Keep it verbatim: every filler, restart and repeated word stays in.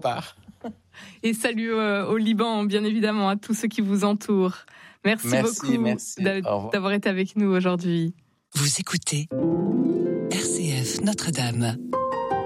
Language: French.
part. Et salut euh, au Liban, bien évidemment, à tous ceux qui vous entourent. Merci, merci beaucoup merci. d'avoir été avec nous aujourd'hui. Vous écoutez R C F Notre-Dame.